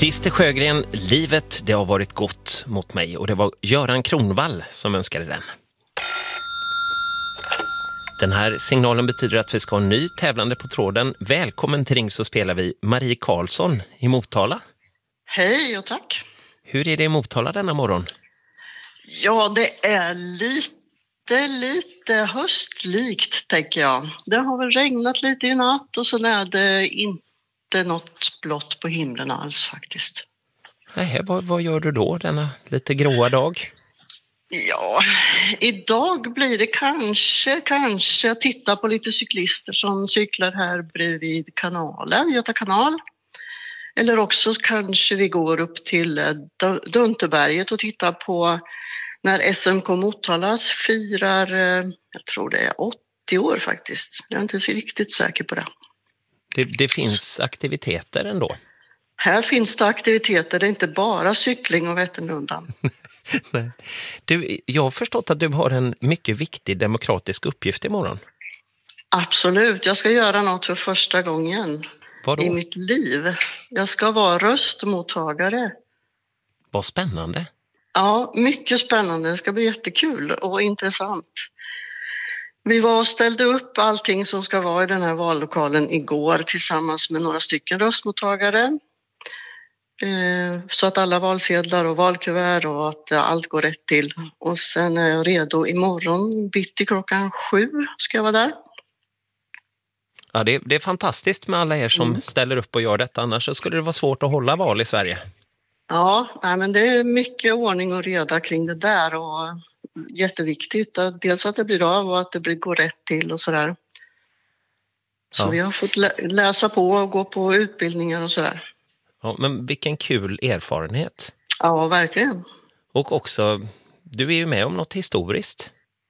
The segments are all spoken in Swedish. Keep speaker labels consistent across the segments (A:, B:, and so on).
A: Christer Sjögren, livet det har varit gott mot mig och det var Göran Kronvall som önskade den. Den här signalen betyder att vi ska ha en ny tävlande på tråden. Välkommen till Ring så spelar vi Marie Karlsson i Motala.
B: Hej och tack.
A: Hur är det i Motala denna morgon?
B: Ja, det är lite höstlikt tänker jag. Det har väl regnat lite i natt och så är det inte något blått på himlen alls faktiskt.
A: Nej, vad gör du då denna lite gråa dag?
B: Ja, idag blir det kanske jag tittar på lite cyklister som cyklar här bredvid kanalen, Göta kanal. Eller också kanske vi går upp till Dunterberget och tittar på när SMK Motalas firar, jag tror det är 80 år faktiskt. Jag är inte så riktigt säker på det.
A: Det finns aktiviteter ändå.
B: Här finns det aktiviteter, det är inte bara cykling och Vätternrundan.
A: Nej. Jag har förstått att du har en mycket viktig demokratisk uppgift imorgon.
B: Absolut, jag ska göra något för första gången i mitt liv. Jag ska vara röstmottagare.
A: Vad spännande.
B: Ja, mycket spännande. Det ska bli jättekul och intressant. Vi var och ställde upp allting som ska vara i den här vallokalen igår tillsammans med några stycken röstmottagare. Så att alla valsedlar och valkuvert och att allt går rätt till. Och sen är jag redo imorgon bitti 7 ska jag vara där.
A: Ja, det är fantastiskt med alla er som ställer upp och gör detta. Annars så skulle det vara svårt att hålla val i Sverige. Ja,
B: men det är mycket ordning och reda kring det där och jätteviktigt. Dels att det blir av och att det går rätt till och sådär. Så vi har fått läsa på och gå på utbildningar och sådär.
A: Ja, men vilken kul erfarenhet.
B: Ja, verkligen.
A: Och också, du är ju med om något historiskt.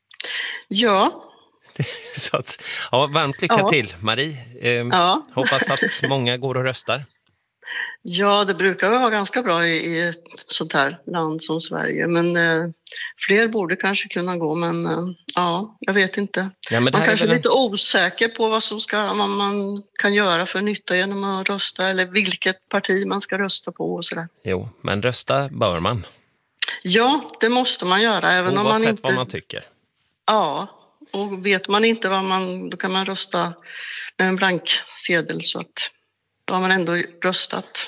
B: Ja.
A: Så att, varmt lycka till, Marie. Hoppas att många går och röstar.
B: Ja, det brukar vara ganska bra i ett sånt här land som Sverige. Men fler borde kanske kunna gå, men jag vet inte. Ja, men man kanske är lite osäker på vad man kan göra för nytta genom att rösta eller vilket parti man ska rösta på och sådär.
A: Jo, men rösta bör man.
B: Ja, det måste man göra. Även om man inte...
A: vad man tycker.
B: Ja, och vet man inte då kan man rösta med en blank sedel så att då har man ändå röstat.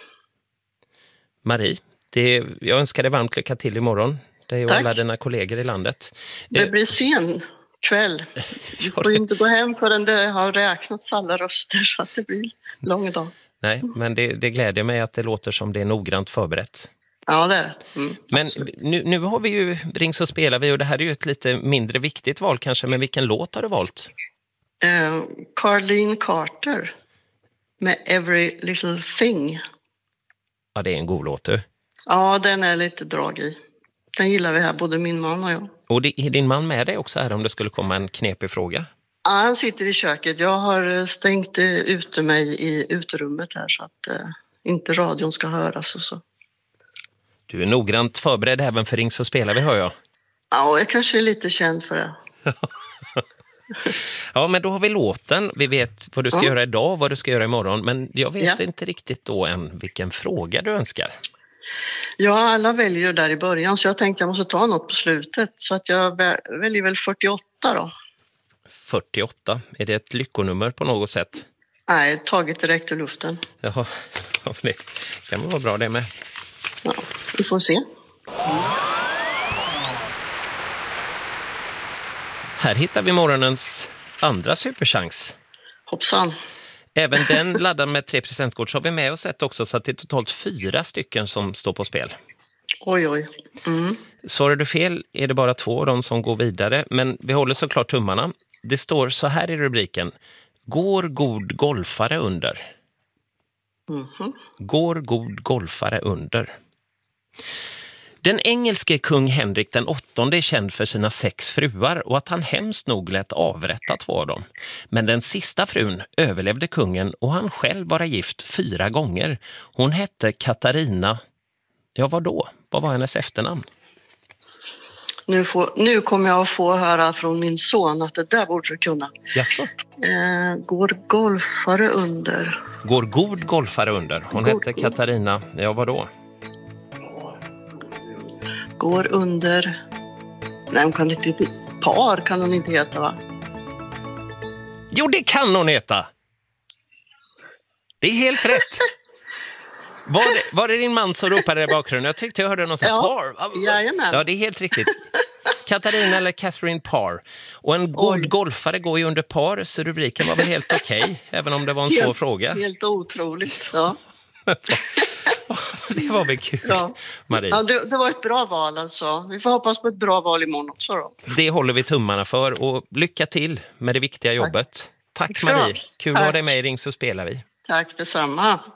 A: Marie, jag önskar dig varmt lycka till imorgon. Det är ju alla dina kollegor i landet.
B: Det blir sen kväll. Du får ju inte gå hem förrän det har räknats alla röster så att det blir lång dag.
A: Nej, men det gläder mig att det låter som det är noggrant förberett.
B: Ja, det är det.
A: Men nu har vi ju Ring så spelar vi och det här är ju ett lite mindre viktigt val kanske. Men vilken låt har du valt?
B: Carlene Carter med Every Little Thing.
A: Ja, det är en god låt du.
B: Ja, den är lite drag i. Den gillar vi här, både min man och jag.
A: Och är din man med dig också här om det skulle komma en knepig fråga?
B: Ja, han sitter i köket. Jag har stängt ute mig i uterummet här så att inte radion ska höras och så.
A: Du är noggrant förberedd även för Ring så spelar vi, hör jag.
B: Ja, jag kanske är lite känd för det.
A: Ja, men då har vi låten. Vi vet vad du ska göra idag och vad du ska göra imorgon. Men jag vet inte riktigt då än vilken fråga du önskar.
B: Ja, alla väljer där i början så jag tänkte jag måste ta något på slutet. Så att jag väljer väl 48 då.
A: 48? Är det ett lyckonummer på något sätt?
B: Nej, taget direkt ur luften.
A: Jaha, det kan väl vara bra det med.
B: Ja, vi får se.
A: Här hittar vi morgonens andra superchans.
B: Hoppsan.
A: Även den laddad med 3 presentkort så har vi med oss ett också så att det är totalt 4 stycken som står på spel.
B: Oj.
A: Svarar du fel är det bara 2 av dem som går vidare. Men vi håller såklart tummarna. Det står så här i rubriken. Går god golfare under? Går god golfare under? Den engelske kung Henrik den 8:e är känd för sina 6 fruar och att han hemskt nog lät avrätta 2 av dem. Men den sista frun överlevde kungen och han själv var gift 4 gånger. Hon hette Katarina. Ja, vad då? Vad var hennes efternamn?
B: Nu kommer jag att få höra från min son att det där borde du kunna.
A: Jaså?
B: Går golfare under?
A: Går god golfare under? Hon hette Katarina. Ja, vadå?
B: Går under... Nej, hon kan inte... Par kan hon inte heta, va?
A: Jo, det kan hon heta! Det är helt rätt! Var det din man som ropade i bakgrunden? Jag tyckte jag hörde någon sån här par.
B: Jajamän.
A: Ja, det är helt riktigt. Katarina eller Catherine Parr. Och en god golfare går ju under par, så rubriken var väl helt okej, även om det var en svår fråga.
B: Helt otroligt, ja.
A: Det var väl kul, Marie.
B: Ja, det var ett bra val alltså. Vi får hoppas på ett bra val imorgon också då.
A: Det håller vi tummarna för, och lycka till med det viktiga jobbet. Tack Marie. Kul att ha dig med i Ring så spelar vi.
B: Tack detsamma.